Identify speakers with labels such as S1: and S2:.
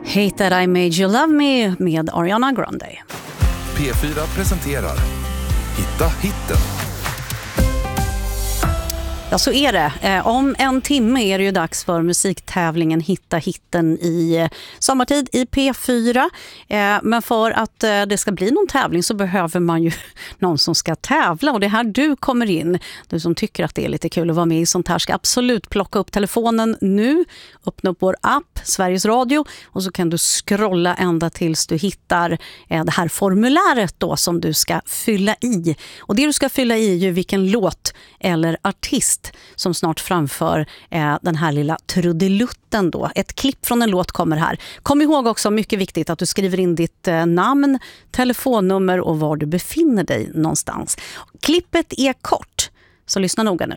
S1: Hate That I Made You Love Me med Ariana Grande.
S2: P4 presenterar Hitta hitten.
S1: Ja, så är det. Om en timme är det ju dags för musiktävlingen Hitta hitten i sommartid i P4. Men för att det ska bli någon tävling så behöver man ju någon som ska tävla. Och det är här du kommer in. Du som tycker att det är lite kul att vara med i sånt här ska absolut plocka upp telefonen nu. Öppna upp vår app, Sveriges Radio. Och så kan du scrolla ända tills du hittar det här formuläret då som du ska fylla i. Och det du ska fylla i är ju vilken låt eller artist som snart framför den här lilla trudelutten då. Ett klipp från en låt kommer här. Kom ihåg också, mycket viktigt, att du skriver in ditt namn, telefonnummer och var du befinner dig någonstans. Klippet är kort, så lyssna noga nu.